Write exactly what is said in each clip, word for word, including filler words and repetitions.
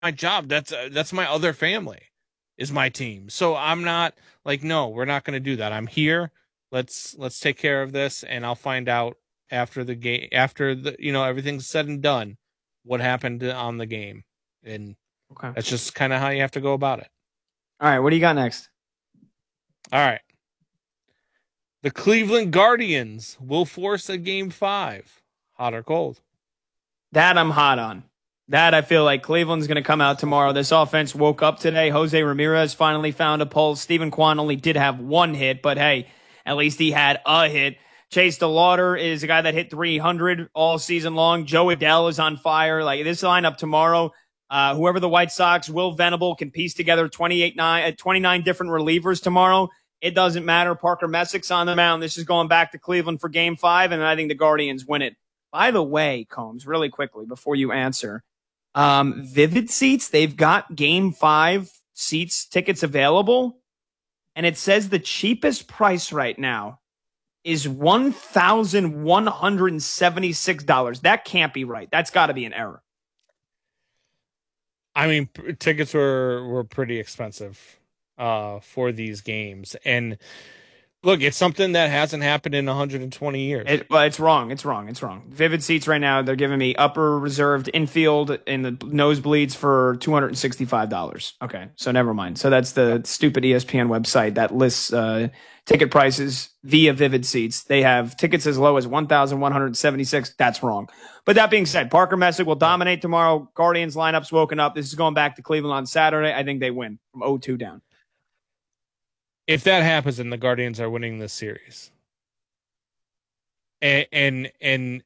my job. That's uh, that's my other family, is my team. So I'm not like, no, we're not going to do that. I'm here. Let's let's take care of this, and I'll find out after the game, after the you know everything's said and done, what happened on the game, and Okay. that's just kind of how you have to go about it. All right. What do you got next? All right, the Cleveland Guardians will force a game five, hot or cold. That I'm hot on. That I feel like Cleveland's going to come out tomorrow. This offense woke up today. Jose Ramirez finally found a pulse. Stephen Kwan only did have one hit, but hey, at least he had a hit. Chase DeLauder is a guy that hit three hundred all season long. Joe Adell is on fire. Like this lineup tomorrow, uh, whoever the White Sox, Will Venable can piece together twenty-eight, nine, uh, twenty-nine different relievers tomorrow. It doesn't matter. Parker Messick's on the mound. This is going back to Cleveland for game five, and I think the Guardians win it. By the way, Combs, really quickly before you answer, um, Vivid Seats, they've got game five seats tickets available, and it says the cheapest price right now is one thousand one hundred seventy-six dollars. That can't be right. That's got to be an error. I mean, p- tickets were were pretty expensive uh, for these games, and look, it's something that hasn't happened in one hundred twenty years. It, well, it's wrong. It's wrong. It's wrong. Vivid Seats right now, they're giving me upper reserved infield in the nosebleeds for two hundred sixty-five dollars. Okay, so never mind. So that's the stupid E S P N website that lists uh, ticket prices via Vivid Seats. They have tickets as low as one thousand one hundred seventy-six. That's wrong. But that being said, Parker Messick will dominate tomorrow. Guardians lineup's woken up. This is going back to Cleveland on Saturday. I think they win from oh two down. If that happens, then the Guardians are winning this series. And, and and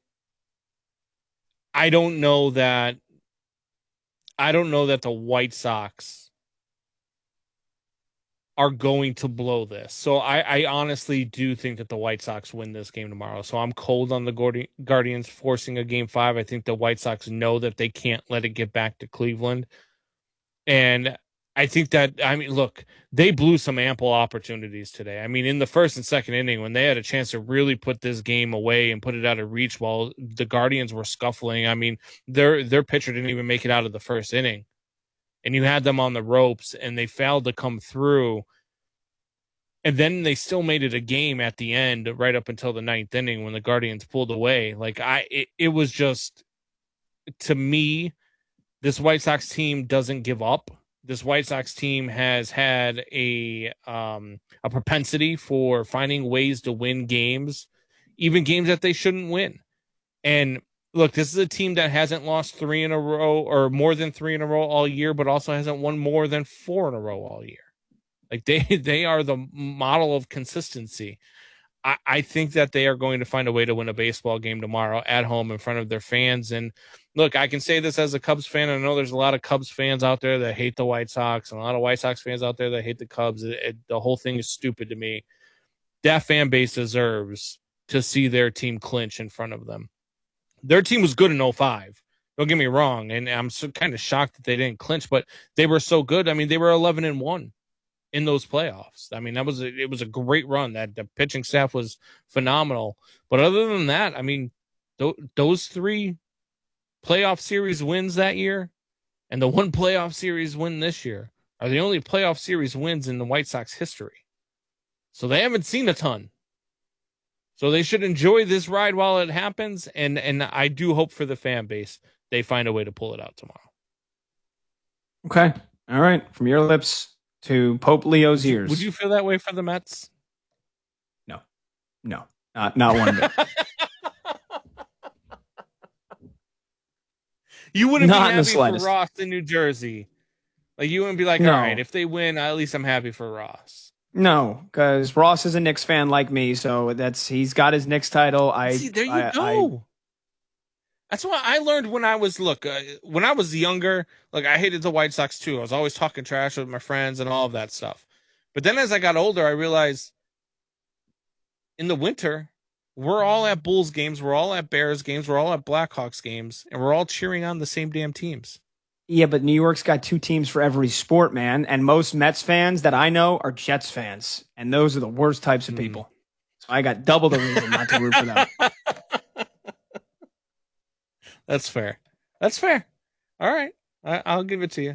I don't know that I don't know that the White Sox are going to blow this. So I, I honestly do think that the White Sox win this game tomorrow. So I'm cold on the Guardians forcing a game five. I think the White Sox know that they can't let it get back to Cleveland. And I think that, I mean, look, they blew some ample opportunities today. I mean, in the first and second inning, when they had a chance to really put this game away and put it out of reach while the Guardians were scuffling, I mean, their their pitcher didn't even make it out of the first inning. And you had them on the ropes, and they failed to come through. And then they still made it a game at the end, right up until the ninth inning when the Guardians pulled away. Like, I, it, it was just, to me, this White Sox team doesn't give up. This White Sox team has had a um, a propensity for finding ways to win games, even games that they shouldn't win. And look, this is a team that hasn't lost three in a row or more than three in a row all year, but also hasn't won more than four in a row all year. Like they they are the model of consistency. I, I think that they are going to find a way to win a baseball game tomorrow at home in front of their fans. And look, I can say this as a Cubs fan. I know there's a lot of Cubs fans out there that hate the White Sox and a lot of White Sox fans out there that hate the Cubs. It, it, the whole thing is stupid to me. That fan base deserves to see their team clinch in front of them. Their team was good in oh five. Don't get me wrong. And I'm so kind of shocked that they didn't clinch, but they were so good. I mean, they were eleven and one in those playoffs. I mean, that was a, it was a great run. That the pitching staff was phenomenal. But other than that, I mean, th- those three playoff series wins that year and the one playoff series win this year are the only playoff series wins in the White Sox history. So they haven't seen a ton. So they should enjoy this ride while it happens. And, and I do hope for the fan base, they find a way to pull it out tomorrow. Okay. All right. From your lips to Pope Leo's ears. Would you feel that way for the Mets? No. No. Not, not one bit. You wouldn't Not be in the happy for slightest. Ross in New Jersey. Like, you wouldn't be like, No. all right, if they win, at least I'm happy for Ross. No, because Ross is a Knicks fan like me, so that's he's got his Knicks title. I See, there you I, go. I, That's what I learned when I was, look, uh, when I was younger, like, I hated the White Sox too. I was always talking trash with my friends and all of that stuff. But then as I got older, I realized in the winter, we're all at Bulls games, we're all at Bears games, we're all at Blackhawks games, and we're all cheering on the same damn teams. Yeah, but New York's got two teams for every sport, man. And most Mets fans that I know are Jets fans. And those are the worst types of people. Mm. So I got double the reason not to root for them. That's fair. That's fair. All right. I, I'll give it to you.